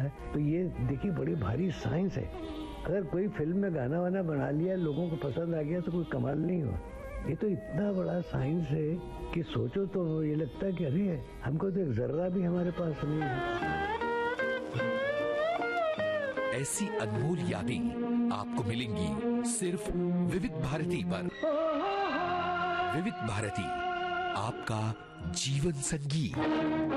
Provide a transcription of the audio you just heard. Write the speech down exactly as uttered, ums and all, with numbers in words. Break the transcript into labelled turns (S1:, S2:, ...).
S1: है। तो ये देखिए बड़ी भारी साइंस है। अगर कोई फिल्म में गाना वाना बना लिया, लोगों को पसंद आ गया तो कोई कमाल नहीं हुआ। ये तो इतना बड़ा साइंस है कि सोचो तो ये लगता है कि अरे हमको तो एक जर्रा भी हमारे पास नहीं है।
S2: ऐसी अनमोल यादें आपको मिलेंगी सिर्फ विविध भारती पर। विविध भारती, आपका जीवन संगीत।